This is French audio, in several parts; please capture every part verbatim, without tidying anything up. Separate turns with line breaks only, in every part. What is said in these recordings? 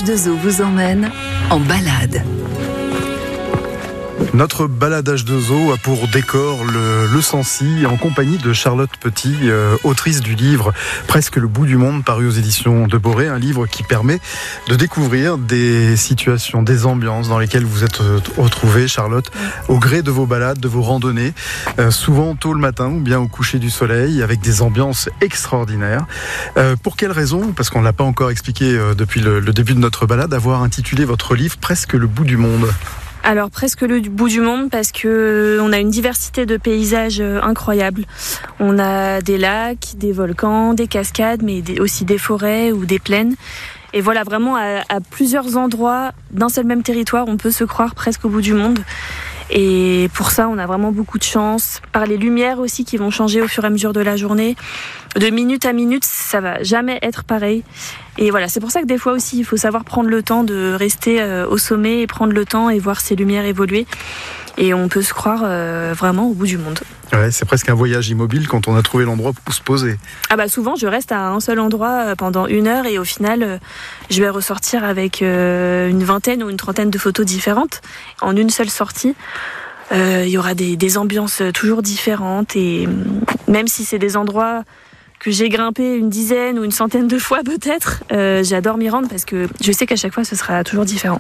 H deux O vous emmène en balade.
Notre balade H deux O a pour décor le, le Sancy en compagnie de Charlotte Petit, euh, autrice du livre Presque le bout du monde, paru aux éditions de Boré, un livre qui permet de découvrir des situations, des ambiances dans lesquelles vous êtes retrouvée, Charlotte, au gré de vos balades, de vos randonnées, euh, souvent tôt le matin ou bien au coucher du soleil, avec des ambiances extraordinaires. Euh, pour quelle raison, parce qu'on ne l'a pas encore expliqué euh, depuis le, le début de notre balade, avoir intitulé votre livre Presque le bout du monde ?
Alors presque le bout du monde parce que on a une diversité de paysages incroyables. On a des lacs, des volcans, des cascades, mais aussi des forêts ou des plaines. Et voilà, vraiment à, à plusieurs endroits d'un seul même territoire, on peut se croire presque au bout du monde. Et pour ça, on a vraiment beaucoup de chance. Par les lumières aussi qui vont changer au fur et à mesure de la journée. De minute à minute, ça va jamais être pareil. Et voilà, c'est pour ça que des fois aussi, il faut savoir prendre le temps de rester euh, au sommet et prendre le temps et voir ces lumières évoluer. Et on peut se croire euh, vraiment au bout du monde.
Ouais, c'est presque un voyage immobile quand on a trouvé l'endroit où se poser.
Ah bah souvent, je reste à un seul endroit pendant une heure et au final, euh, je vais ressortir avec euh, une vingtaine ou une trentaine de photos différentes en une seule sortie. Il euh, y aura des, des ambiances toujours différentes et même si c'est des endroits que j'ai grimpé une dizaine ou une centaine de fois peut-être, euh, j'adore m'y rendre parce que je sais qu'à chaque fois, ce sera toujours différent.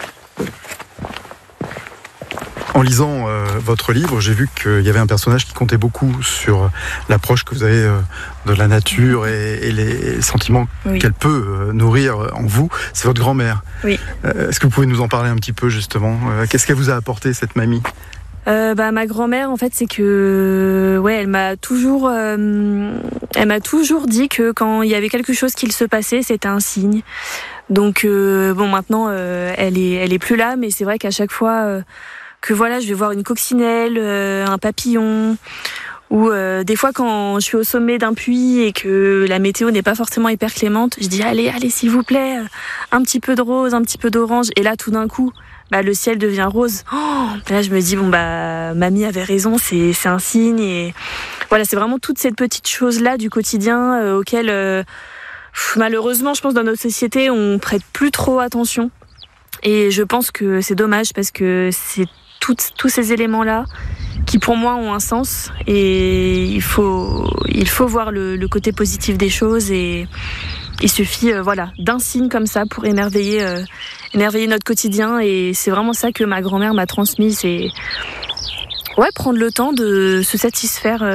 En lisant euh, votre livre, j'ai vu qu'il y avait un personnage qui comptait beaucoup sur l'approche que vous avez euh, de la nature et, et les sentiments oui. qu'elle peut euh, nourrir en vous. C'est votre grand-mère.
Oui.
Euh, est-ce que vous pouvez nous en parler un petit peu justement ? euh, Qu'est-ce qu'elle vous a apporté, cette mamie ?
Euh, bah ma grand-mère en fait c'est que ouais elle m'a toujours euh, elle m'a toujours dit que quand il y avait quelque chose qui se passait c'était un signe. Donc euh, bon maintenant euh, elle est elle est plus là mais c'est vrai qu'à chaque fois euh, que voilà je vais voir une coccinelle, euh, un papillon ou euh, des fois quand je suis au sommet d'un puits et que la météo n'est pas forcément hyper clémente, je dis allez allez s'il vous plaît un petit peu de rose, un petit peu d'orange et là tout d'un coup bah, le ciel devient rose. Oh, là, je me dis, bon, bah, mamie avait raison, c'est, c'est un signe. Et voilà, c'est vraiment toutes ces petites choses-là du quotidien euh, auxquelles, euh, pff, malheureusement, je pense, dans notre société, on prête plus trop attention. Et je pense que c'est dommage parce que c'est toutes, tous ces éléments-là qui, pour moi, ont un sens. Et il faut, il faut voir le, le côté positif des choses et il suffit euh, voilà, d'un signe comme ça pour émerveiller, euh, émerveiller notre quotidien. Et c'est vraiment ça que ma grand-mère m'a transmis. C'est ouais, prendre le temps de se satisfaire. Euh,